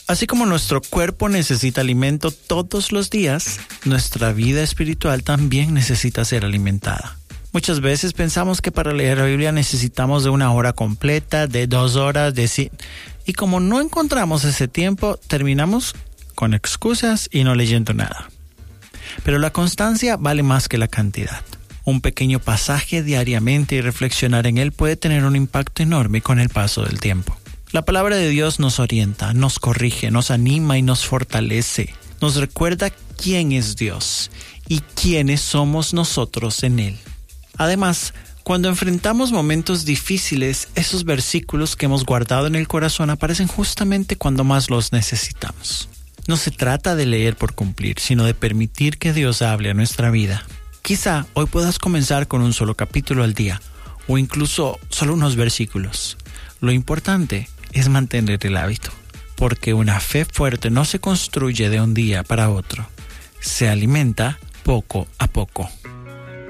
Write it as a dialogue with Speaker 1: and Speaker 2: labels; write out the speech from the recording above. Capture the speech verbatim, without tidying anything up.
Speaker 1: Así como nuestro cuerpo necesita alimento todos los días, nuestra vida espiritual también necesita ser alimentada. Muchas veces pensamos que para leer la Biblia necesitamos de una hora completa, de dos horas, de sí. Y como no encontramos ese tiempo, terminamos con excusas y no leyendo nada. Pero la constancia vale más que la cantidad. Un pequeño pasaje diariamente y reflexionar en él puede tener un impacto enorme con el paso del tiempo. La palabra de Dios nos orienta, nos corrige, nos anima y nos fortalece. Nos recuerda quién es Dios y quiénes somos nosotros en Él. Además, cuando enfrentamos momentos difíciles, esos versículos que hemos guardado en el corazón aparecen justamente cuando más los necesitamos. No se trata de leer por cumplir, sino de permitir que Dios hable a nuestra vida. Quizá hoy puedas comenzar con un solo capítulo al día, o incluso solo unos versículos. Lo importante es mantener el hábito, porque una fe fuerte no se construye de un día para otro, se alimenta poco a poco.